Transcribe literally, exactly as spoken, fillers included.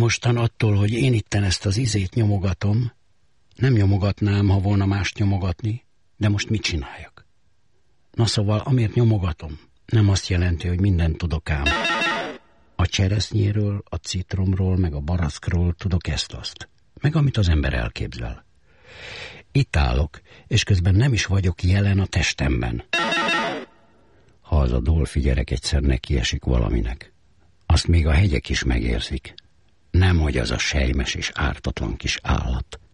mostan attól, hogy én itten ezt az izét nyomogatom, nem nyomogatnám, ha volna mást nyomogatni, de most mit csináljak? Na szóval, amért nyomogatom, nem azt jelenti, hogy mindent tudok ám. A cseresznyéről, a citromról, meg a barackról tudok ezt-azt, meg amit az ember elképzel. Itt állok, és közben nem is vagyok jelen a testemben. Ha az a Dolfi gyerek egyszer nekiesik valaminek, azt még a hegyek is megérzik. Nemhogy az a sejmes és ártatlan kis állat.